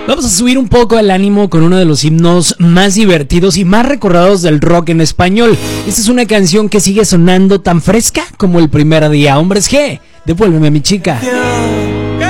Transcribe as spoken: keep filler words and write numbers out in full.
Vamos a subir un poco el ánimo con uno de los himnos más divertidos y más recordados del rock en español. Esta es una canción que sigue sonando tan fresca como el primer día. Hombres G, devuélveme a mi chica.